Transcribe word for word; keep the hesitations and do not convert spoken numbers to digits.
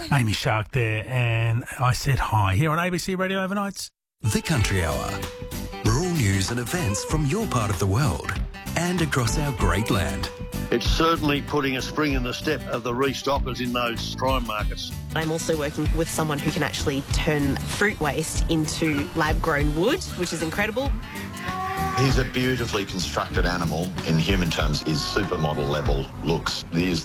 Amy Shark there, and I said hi here on A B C Radio Overnights. The Country Hour. Rural news and events from your part of the world and across our great land. It's certainly putting a spring in the step of the restockers in those prime markets. I'm also working with someone who can actually turn fruit waste into lab-grown wood, which is incredible. He's a beautifully constructed animal. In human terms, his supermodel level looks. He is